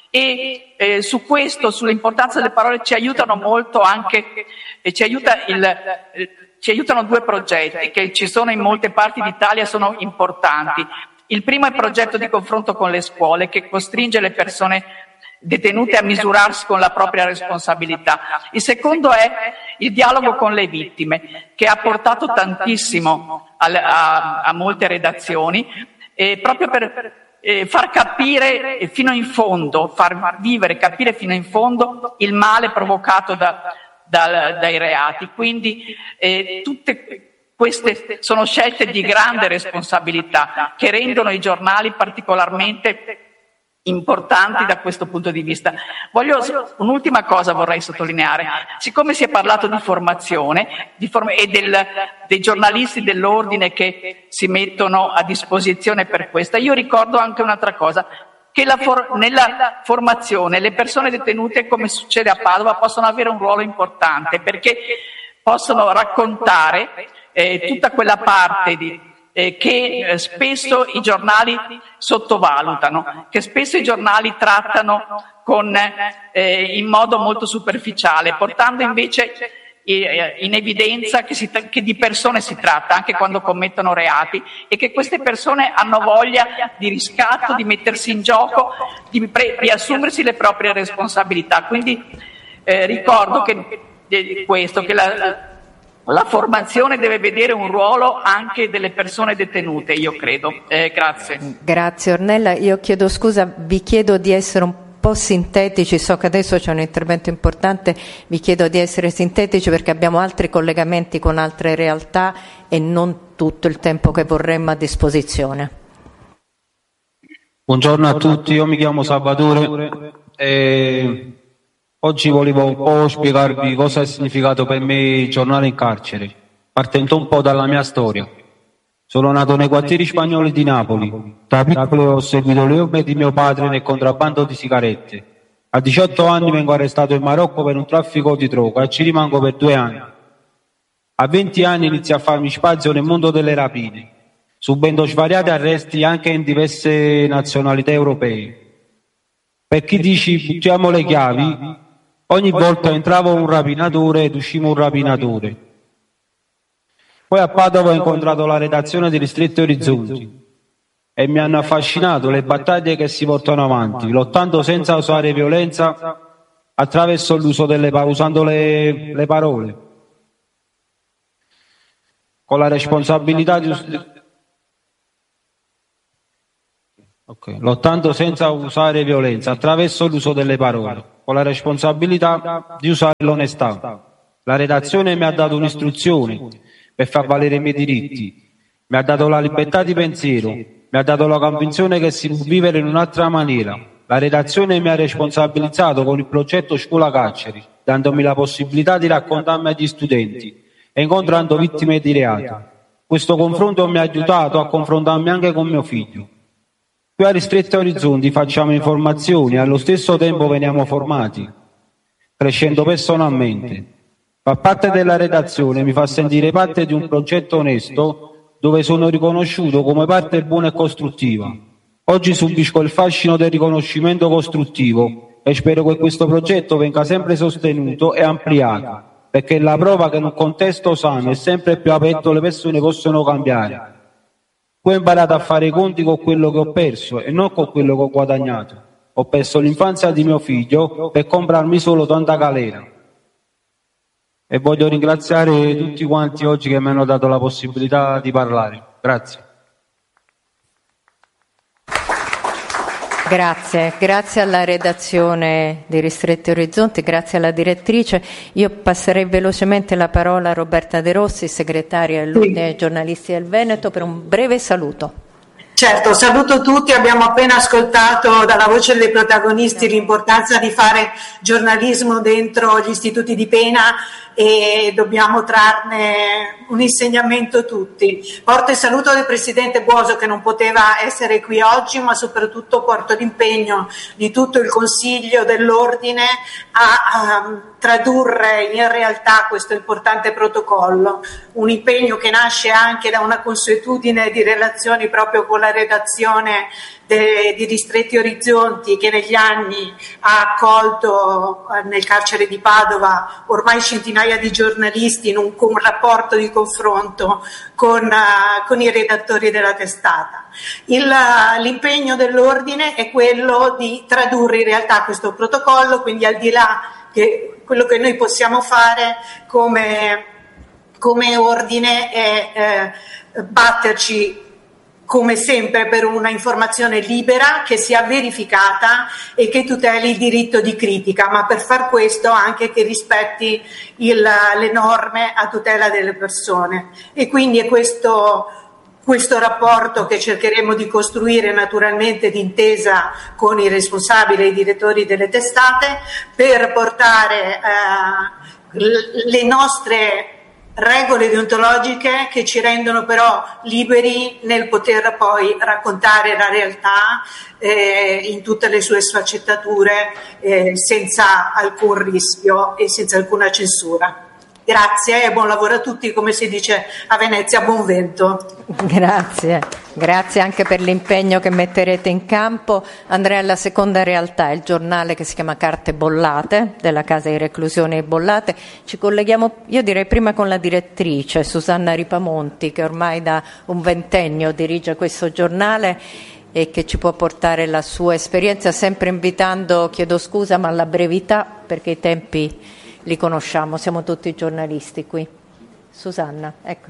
E eh, su questo, sull'importanza delle parole ci aiutano molto anche, eh, ci aiuta il... Eh, Ci aiutano due progetti che ci sono in molte parti d'Italia, sono importanti. Il primo è il progetto di confronto con le scuole che costringe le persone detenute a misurarsi con la propria responsabilità. Il secondo è il dialogo con le vittime, che ha portato tantissimo a, a, a molte redazioni, eh, proprio per eh, far capire fino in fondo, far vivere, capire fino in fondo il male provocato da Dal, dai reati. Quindi eh, tutte queste sono scelte di grande responsabilità che rendono i giornali particolarmente importanti da questo punto di vista. Voglio, un'ultima cosa vorrei sottolineare: siccome si è parlato di formazione di form- e del, dei giornalisti dell'ordine che si mettono a disposizione per questa, io ricordo anche un'altra cosa, che la for- nella formazione le persone detenute, come succede a Padova, possono avere un ruolo importante perché possono raccontare eh, tutta quella parte di, eh, che eh, spesso i giornali sottovalutano, che spesso i giornali trattano con, eh, in modo molto superficiale, portando invece in evidenza che, si, che di persone si tratta anche quando commettono reati e che queste persone hanno voglia di riscatto, di mettersi in gioco, di, pre, di assumersi le proprie responsabilità. Quindi eh, ricordo che, eh, questo, che la, la formazione deve vedere un ruolo anche delle persone detenute, io credo. Eh, grazie. Grazie Ornella, io chiedo scusa, vi chiedo di essere un po' sintetici, so che adesso c'è un intervento importante, vi chiedo di essere sintetici perché abbiamo altri collegamenti con altre realtà e non tutto il tempo che vorremmo a disposizione. Buongiorno a tutti, io mi chiamo Salvatore e oggi volevo un po' spiegarvi cosa è significato per me il giornale in carcere, partendo un po' dalla mia storia. Sono nato nei quartieri spagnoli di Napoli. Da piccolo ho seguito le orme di mio padre nel contrabbando di sigarette. A diciotto anni vengo arrestato in Marocco per un traffico di droga e ci rimango per due anni. A venti anni inizio a farmi spazio nel mondo delle rapine, subendo svariati arresti anche in diverse nazionalità europee. Per chi dici buttiamo le chiavi, ogni volta entravo un rapinatore ed uscivo un rapinatore. Poi a Padova ho incontrato la redazione di Ristretti Orizzonti e mi hanno affascinato le battaglie che si portano avanti, lottando senza usare violenza attraverso l'uso delle pa- usando le, le parole, con la responsabilità di us- okay. lottando senza usare violenza attraverso l'uso delle parole, con la responsabilità di usare l'onestà. La redazione mi ha dato un'istruzione per far valere i miei diritti, mi ha dato la libertà di pensiero, mi ha dato la convinzione che si può vivere in un'altra maniera. La redazione mi ha responsabilizzato con il progetto Scuola Carceri, dandomi la possibilità di raccontarmi agli studenti e incontrando vittime di reato. Questo confronto mi ha aiutato a confrontarmi anche con mio figlio. Qui a Ristretti Orizzonti facciamo informazioni e allo stesso tempo veniamo formati, crescendo personalmente. Far parte della redazione mi fa sentire parte di un progetto onesto dove sono riconosciuto come parte buona e costruttiva. Oggi subisco il fascino del riconoscimento costruttivo e spero che questo progetto venga sempre sostenuto e ampliato, perché è la prova che in un contesto sano e sempre più aperto le persone possono cambiare. Poi ho imparato a fare i conti con quello che ho perso e non con quello che ho guadagnato. Ho perso l'infanzia di mio figlio per comprarmi solo tanta galera. E voglio ringraziare tutti quanti oggi che mi hanno dato la possibilità di parlare. Grazie. Grazie, grazie alla redazione di Ristretti Orizzonti, grazie alla direttrice. Io passerei velocemente la parola a Roberta De Rossi, segretaria dell'Unione dei Giornalisti del Veneto, per un breve saluto. Certo, saluto tutti, abbiamo appena ascoltato dalla voce dei protagonisti l'importanza di fare giornalismo dentro gli istituti di pena e dobbiamo trarne un insegnamento tutti. Porto il saluto del Presidente Buoso che non poteva essere qui oggi, ma soprattutto porto l'impegno di tutto il Consiglio dell'Ordine a, a tradurre in realtà questo importante protocollo, un impegno che nasce anche da una consuetudine di relazioni proprio con la redazione de, di Ristretti Orizzonti che negli anni ha accolto nel carcere di Padova ormai centinaia di giornalisti in un, un rapporto di confronto con, uh, con i redattori della testata. Il, uh, l'impegno dell'ordine è quello di tradurre in realtà questo protocollo, quindi al di là che quello che noi possiamo fare come, come ordine è eh, batterci come sempre per una informazione libera che sia verificata e che tuteli il diritto di critica, ma per far questo anche che rispetti il, le norme a tutela delle persone. E quindi è questo, questo rapporto che cercheremo di costruire naturalmente d'intesa con i responsabili e i direttori delle testate per portare eh, le nostre regole deontologiche che ci rendono però liberi nel poter poi raccontare la realtà eh, in tutte le sue sfaccettature eh, senza alcun rischio e senza alcuna censura. Grazie e buon lavoro a tutti, come si dice a Venezia, buon vento. Grazie, grazie anche per l'impegno che metterete in campo. Andrei alla seconda realtà, il giornale che si chiama Carte Bollate, della Casa di Reclusione Bollate. Ci colleghiamo, io direi prima con la direttrice Susanna Ripamonti, che ormai da un ventennio dirige questo giornale e che ci può portare la sua esperienza, sempre invitando, chiedo scusa, ma alla brevità, perché i tempi li conosciamo, siamo tutti giornalisti qui. Susanna, ecco.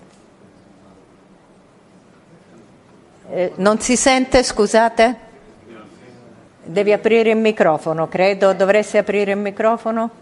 Eh, non si sente, scusate? Devi aprire il microfono, credo dovresti aprire il microfono.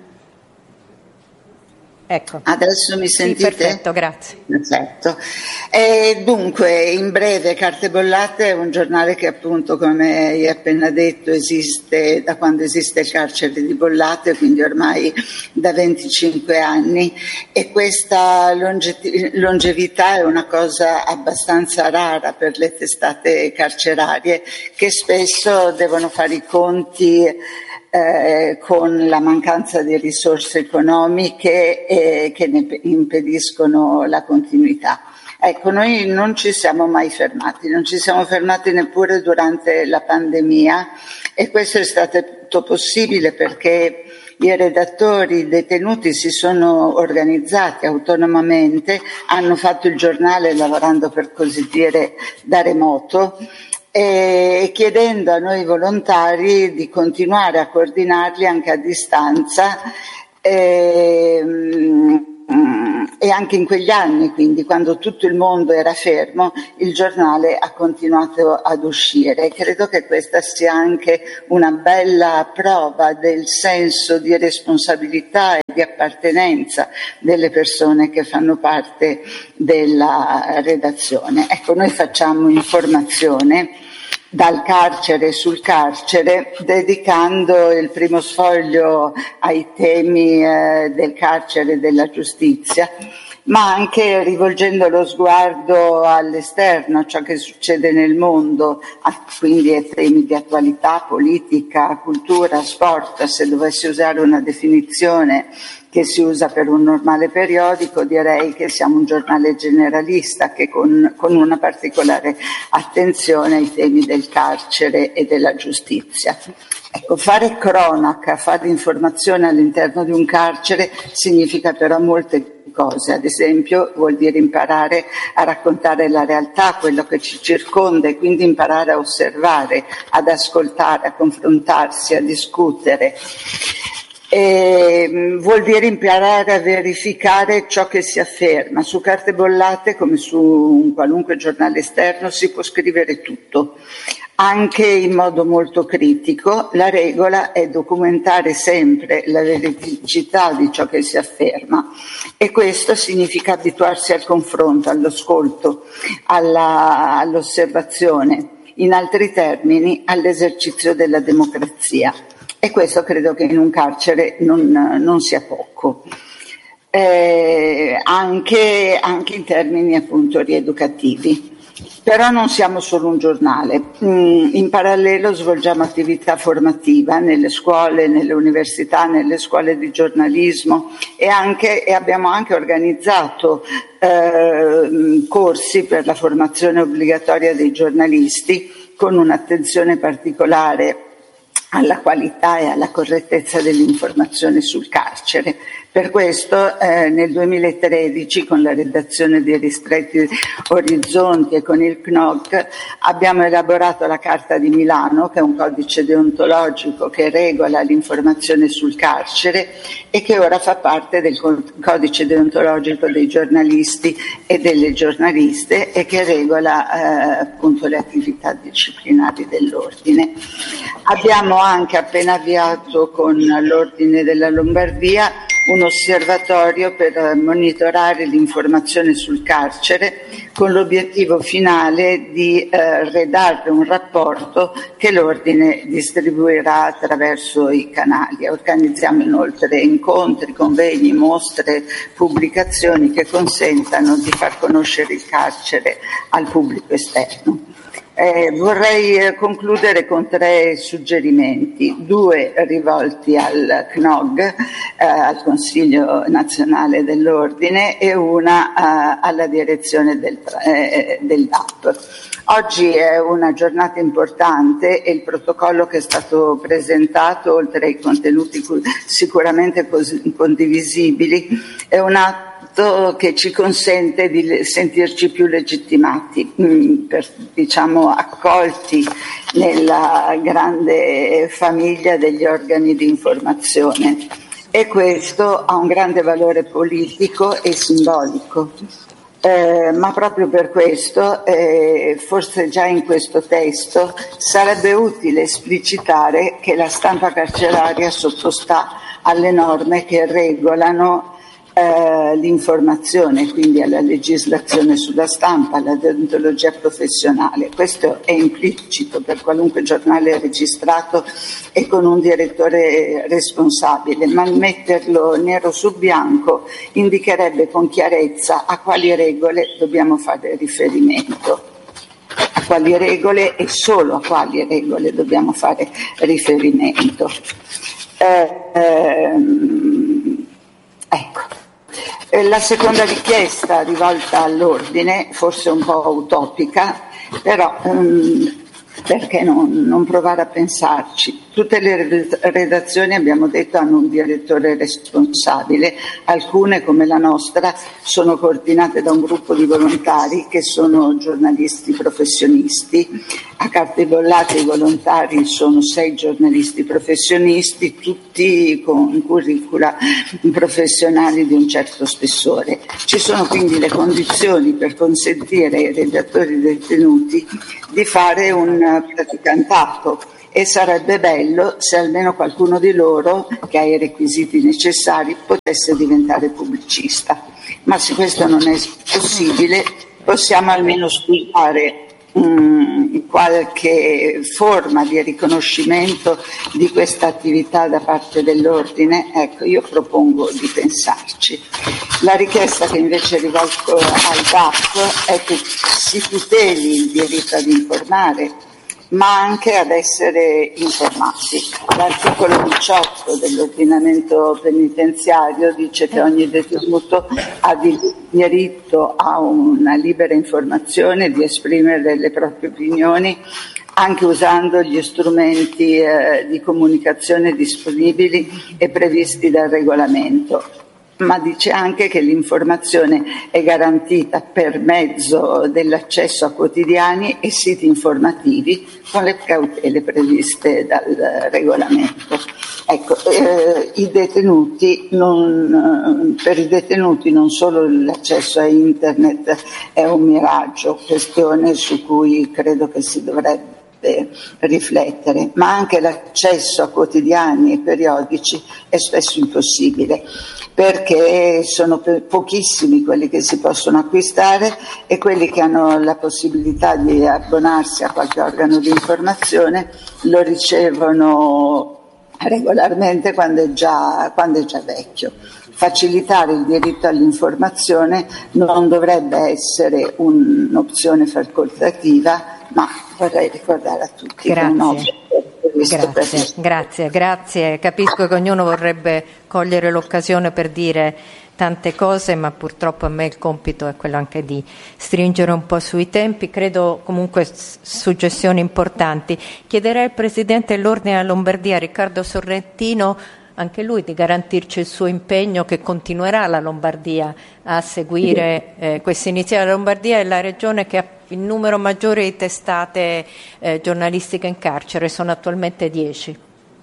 Ecco. Adesso mi sentite? Sì, perfetto, grazie. Perfetto. E dunque, in breve, Carte Bollate è un giornale che appunto, come hai appena detto, esiste da quando esiste il carcere di Bollate, quindi ormai da venticinque anni, e questa longe- longevità è una cosa abbastanza rara per le testate carcerarie, che spesso devono fare i conti Eh, con la mancanza di risorse economiche eh, che ne impediscono la continuità. Ecco, noi non ci siamo mai fermati, non ci siamo fermati neppure durante la pandemia, e questo è stato possibile perché I redattori detenuti si sono organizzati autonomamente, hanno fatto il giornale lavorando, per così dire, da remoto, e chiedendo a noi volontari di continuare a coordinarli anche a distanza, e, e anche in quegli anni, quindi quando tutto il mondo era fermo, il giornale ha continuato ad uscire. Credo che questa sia anche una bella prova del senso di responsabilità e di appartenenza delle persone che fanno parte della redazione. Ecco, noi facciamo informazione dal carcere sul carcere, dedicando il primo sfoglio ai temi eh, del carcere e della giustizia, ma anche rivolgendo lo sguardo all'esterno, a ciò che succede nel mondo, quindi ai temi di attualità, politica, cultura, sport. Se dovessi usare una definizione che si usa per un normale periodico, direi che siamo un giornale generalista che con, con una particolare attenzione ai temi del carcere e della giustizia. Ecco, fare cronaca, fare informazione all'interno di un carcere significa però molte cose. Ad esempio vuol dire imparare a raccontare la realtà, quello che ci circonda, e quindi imparare a osservare, ad ascoltare, a confrontarsi, a discutere. E vuol dire imparare a verificare ciò che si afferma. Su carte bollate, come su un qualunque giornale esterno, si può scrivere tutto, anche in modo molto critico. La regola è documentare sempre la veridicità di ciò che si afferma, e questo significa abituarsi al confronto, all'ascolto, alla, all'osservazione, in altri termini all'esercizio della democrazia. E questo credo che in un carcere non, non sia poco, eh, anche, anche in termini appunto rieducativi. Però non siamo solo un giornale, in parallelo svolgiamo attività formativa nelle scuole, nelle università, nelle scuole di giornalismo, e, anche, e abbiamo anche organizzato eh, corsi per la formazione obbligatoria dei giornalisti, con un'attenzione particolare alla qualità e alla correttezza dell'informazione sul carcere. Per questo eh, nel duemilatredici, con la redazione di Ristretti Orizzonti e con il C N O C, abbiamo elaborato la Carta di Milano, che è un codice deontologico che regola l'informazione sul carcere e che ora fa parte del codice deontologico dei giornalisti e delle giornaliste, e che regola eh, appunto le attività disciplinari dell'ordine. Abbiamo anche appena avviato con l'Ordine della Lombardia un osservatorio per monitorare l'informazione sul carcere, con l'obiettivo finale di eh, redarre un rapporto che l'Ordine distribuirà attraverso i canali. Organizziamo inoltre incontri, convegni, mostre, pubblicazioni che consentano di far conoscere il carcere al pubblico esterno. Eh, vorrei concludere con tre suggerimenti, due rivolti al C N O G, eh, al Consiglio Nazionale dell'Ordine, e una eh, alla direzione del, eh, del D A P. Oggi è una giornata importante e il protocollo che è stato presentato, oltre ai contenuti sicuramente condivisibili, è un atto che ci consente di sentirci più legittimati, per, diciamo, accolti nella grande famiglia degli organi di informazione, e questo ha un grande valore politico e simbolico. Eh, ma proprio per questo, eh, forse già in questo testo, sarebbe utile esplicitare che la stampa carceraria sottostà alle norme che regolano eh, l'informazione, quindi alla legislazione sulla stampa, alla deontologia professionale. Questo è implicito per qualunque giornale registrato e con un direttore responsabile, ma metterlo nero su bianco indicherebbe con chiarezza a quali regole dobbiamo fare riferimento, a quali regole e solo a quali regole dobbiamo fare riferimento. Eh, ehm, ecco. La seconda richiesta rivolta all'ordine, forse un po' utopica, però um, perché non, non provare a pensarci? Tutte le redazioni, abbiamo detto, hanno un direttore responsabile. Alcune, come la nostra, sono coordinate da un gruppo di volontari che sono giornalisti professionisti. A Carte Bollate i volontari sono sei giornalisti professionisti, tutti con curricula professionali di un certo spessore. Ci sono quindi le condizioni per consentire ai redattori detenuti di fare un praticantato. E sarebbe bello se almeno qualcuno di loro, che ha i requisiti necessari, potesse diventare pubblicista. Ma se questo non è possibile, possiamo almeno studiare um, qualche forma di riconoscimento di questa attività da parte dell'ordine. Ecco, io propongo di pensarci. La richiesta che invece rivolgo al D A P è che si tuteli il diritto ad informare, ma anche ad essere informati. L'articolo diciotto dell'ordinamento penitenziario dice che ogni detenuto ha diritto a una libera informazione, di esprimere le proprie opinioni, anche usando gli strumenti eh, di comunicazione disponibili e previsti dal regolamento. Ma dice anche che l'informazione è garantita per mezzo dell'accesso a quotidiani e siti informativi con le cautele previste dal regolamento. Ecco, eh, i detenuti non, per i detenuti non solo l'accesso a internet è un miraggio, questione su cui credo che si dovrebbe riflettere, ma anche l'accesso a quotidiani e periodici è spesso impossibile, perché sono pochissimi quelli che si possono acquistare e quelli che hanno la possibilità di abbonarsi a qualche organo di informazione lo ricevono regolarmente quando è già, quando è già vecchio. Facilitare il diritto all'informazione non dovrebbe essere un'opzione facoltativa, ma vorrei ricordare a tutti Grazie. che è un obbligo. Grazie, grazie, grazie. Capisco che ognuno vorrebbe cogliere l'occasione per dire tante cose, ma purtroppo a me il compito è quello anche di stringere un po' sui tempi. Credo comunque suggestioni importanti. Chiederei al Presidente dell'Ordine della Lombardia, Riccardo Sorrentino, anche lui di garantirci il suo impegno, che continuerà la Lombardia a seguire eh, questa iniziativa. La Lombardia è la regione che ha il numero maggiore di testate eh, giornalistiche in carcere, sono attualmente dieci.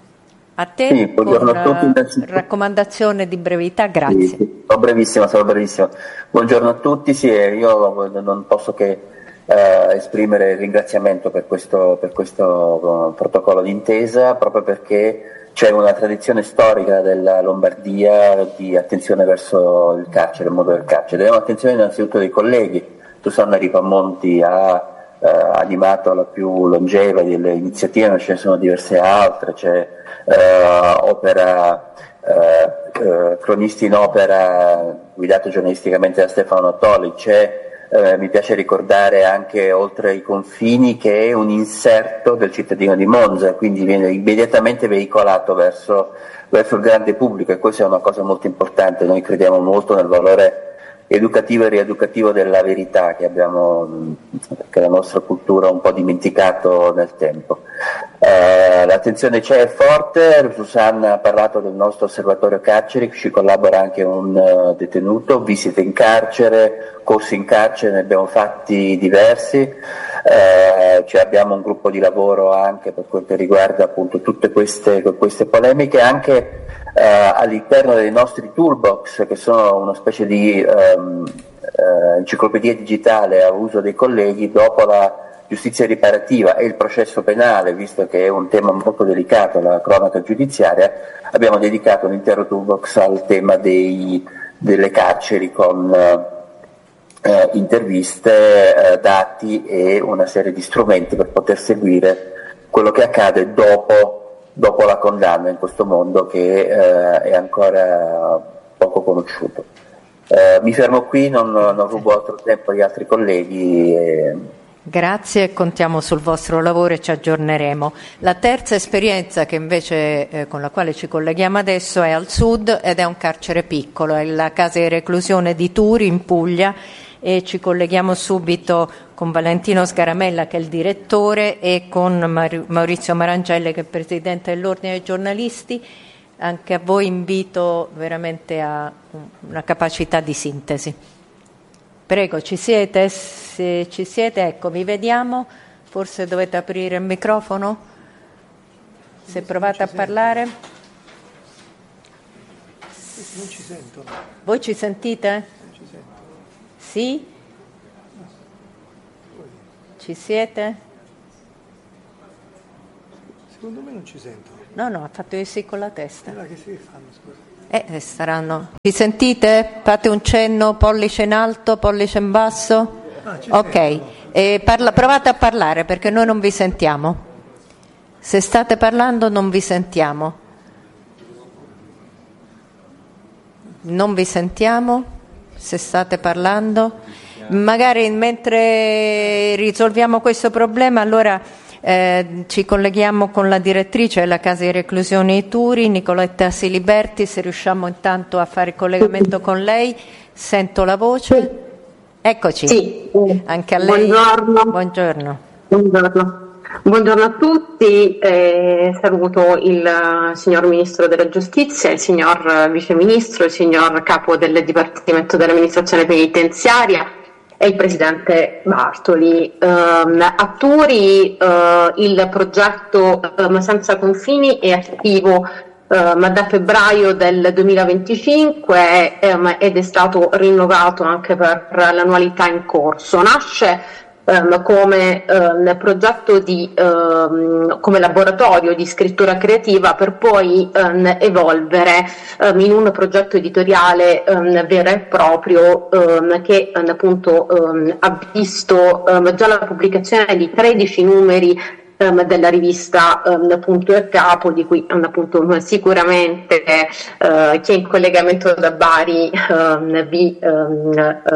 A te, sì, con a tutti, raccomandazione di brevità, grazie. Sì, sì. Sono brevissimo, sono brevissimo. Buongiorno a tutti, sì, io non posso che eh, esprimere il ringraziamento per questo, per questo uh, protocollo d'intesa, proprio perché c'è una tradizione storica della Lombardia di attenzione verso il carcere, il mondo del carcere. È un'attenzione innanzitutto dei colleghi. Susanna Ripamonti ha eh, animato la più longeva delle iniziative, ma ce ne sono diverse altre, c'è eh, opera, eh, eh, cronisti in opera guidato giornalisticamente da Stefano Nottoli, c'è eh, mi piace ricordare anche Oltre i confini, che è un inserto del cittadino di Monza, quindi viene immediatamente veicolato verso, verso il grande pubblico, e questa è una cosa molto importante. Noi crediamo molto nel valore educativo e rieducativo della verità che abbiamo, che la nostra cultura ha un po' dimenticato nel tempo. Eh, l'attenzione c'è, è forte. Susanna ha parlato del nostro osservatorio carceri, ci collabora anche un uh, detenuto, visite in carcere, corsi in carcere, ne abbiamo fatti diversi. Eh, cioè abbiamo un gruppo di lavoro anche per quel che riguarda appunto tutte queste, queste polemiche, anche eh, all'interno dei nostri toolbox, che sono una specie di ehm, eh, enciclopedia digitale a uso dei colleghi. Dopo la giustizia riparativa e il processo penale, visto che è un tema molto delicato, la cronaca giudiziaria, abbiamo dedicato un intero toolbox al tema dei, delle carceri con eh, interviste, eh, dati e una serie di strumenti per poter seguire quello che accade dopo, dopo la condanna in questo mondo che eh, è ancora poco conosciuto. Eh, mi fermo qui, non, non rubo altro tempo agli altri colleghi. E... Grazie, contiamo sul vostro lavoro e ci aggiorneremo. La terza esperienza che invece eh, con la quale ci colleghiamo adesso è al sud ed è un carcere piccolo, è la casa di reclusione di Turi in Puglia, e ci colleghiamo subito con Valentino Scaramella, che è il direttore, e con Maurizio Marangelle, che è presidente dell'Ordine dei giornalisti. Anche a voi invito veramente a una capacità di sintesi. Prego, ci siete? Se ci siete, ecco, vi vediamo. Forse dovete aprire il microfono. Se provate a parlare. Non ci sentono. Voi ci sentite? Non ci sento. Sì? Ci siete? Secondo me non ci sentono. No, no, ha fatto di sì con la testa. Allora, che si fanno, scusa? Eh, saranno. Ci sentite? Fate un cenno, pollice in alto, pollice in basso. Ah, ci ok, e parla, provate a parlare perché noi non vi sentiamo. Se state parlando non vi sentiamo. Non vi sentiamo se state parlando. Magari mentre risolviamo questo problema, allora eh, ci colleghiamo con la direttrice della casa di reclusione di Turi, Nicoletta Siliberti, se riusciamo intanto a fare il collegamento con lei. Sento la voce. Eccoci. Sì. Anche a lei. Buongiorno. Buongiorno. Buongiorno. Buongiorno a tutti, eh, saluto il signor Ministro della Giustizia, il signor Vice Ministro, il signor Capo del Dipartimento dell'Amministrazione Penitenziaria e il Presidente Bartoli. Um, a Turi uh, il progetto um, Senza Confini è attivo um, da febbraio del duemilaventicinque um, ed è stato rinnovato anche per l'annualità in corso. Nasce Um, come um, progetto di um, come laboratorio di scrittura creativa per poi um, evolvere um, in un progetto editoriale um, vero e proprio um, che um, appunto um, ha visto um, già la pubblicazione di tredici numeri um, della rivista um, Punto e Capo, di cui um, appunto sicuramente uh, chi è in collegamento da Bari um, vi, um,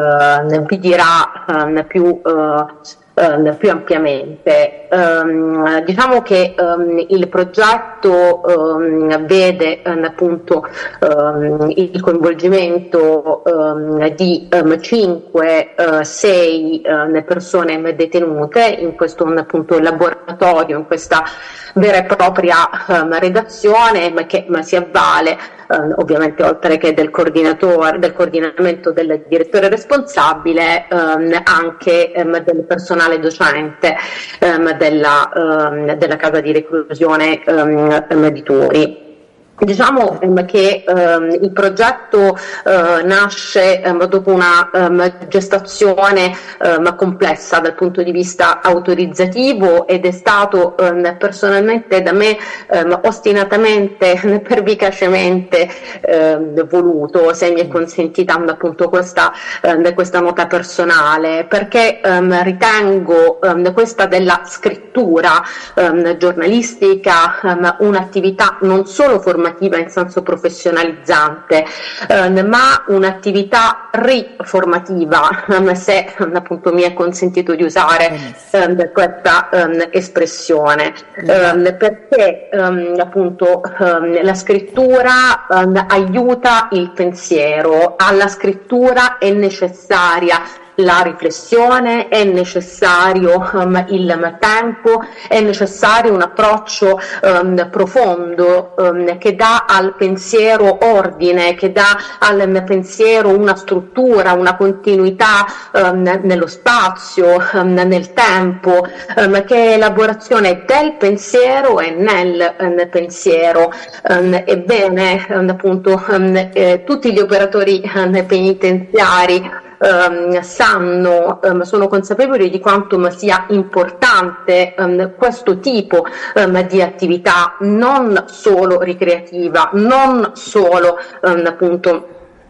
uh, vi dirà um, più uh, Uh, più ampiamente. Um, diciamo che um, il progetto um, vede um, appunto um, il coinvolgimento um, di um, cinque sei uh, persone detenute in questo um, appunto laboratorio, in questa vera e propria um, redazione, ma che ma si avvale um, ovviamente oltre che del coordinatore, del coordinamento del direttore responsabile, um, anche um, del personale docente um, della, um, della casa di reclusione um, di Turi. Diciamo um, che um, il progetto uh, nasce um, dopo una um, gestazione um, complessa dal punto di vista autorizzativo ed è stato um, personalmente da me um, ostinatamente, pervicacemente um, voluto, se mi è consentita um, appunto questa, um, questa nota personale, perché um, ritengo um, questa della scrittura um, giornalistica um, un'attività non solo formativa in senso professionalizzante, eh, ma un'attività riformativa, eh, se appunto mi è consentito di usare eh, questa eh, espressione, eh, perché eh, appunto eh, la scrittura eh, aiuta il pensiero, alla scrittura è necessaria la riflessione, è necessario um, il tempo, è necessario un approccio um, profondo um, che dà al pensiero ordine, che dà al pensiero una struttura, una continuità um, nello spazio, um, nel tempo, um, che è elaborazione del pensiero e nel, nel pensiero. Um, ebbene, um, appunto, um, eh, tutti gli operatori um, penitenziari Um, sanno, um, sono consapevoli di quanto um, sia importante um, questo tipo um, di attività, non solo ricreativa, non solo um, appunto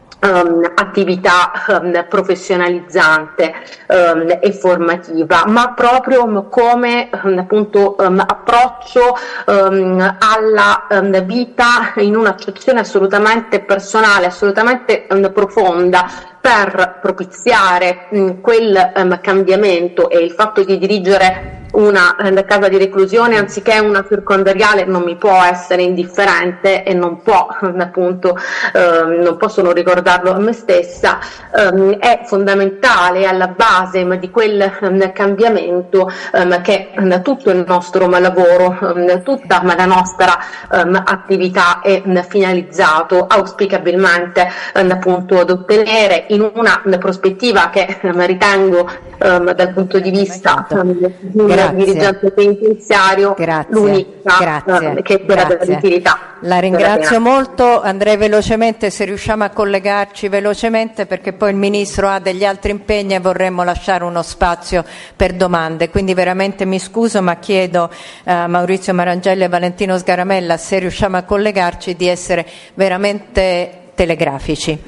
Um, attività um, professionalizzante um, e formativa, ma proprio um, come um, appunto um, approccio um, alla um, vita in un'accezione assolutamente personale, assolutamente um, profonda, per propiziare um, quel um, cambiamento. E il fatto di dirigere una eh, casa di reclusione anziché una circondariale non mi può essere indifferente e non può appunto eh, non posso non ricordarlo a me stessa, ehm, è fondamentale alla base di quel eh, cambiamento eh, che eh, tutto il nostro lavoro, eh, tutta la nostra eh, attività è eh, finalizzato auspicabilmente eh, appunto ad ottenere in una prospettiva che eh, ritengo eh, dal punto di vista eh, di un dirigente penitenziario l'unica eh, che è quella dell'utilità. La ringrazio molto, andrei velocemente, se riusciamo a collegarci velocemente, perché poi il Ministro ha degli altri impegni e vorremmo lasciare uno spazio per domande, quindi veramente mi scuso, ma chiedo a Maurizio Marangelli e Valentino Sgaramella, se riusciamo a collegarci, di essere veramente telegrafici.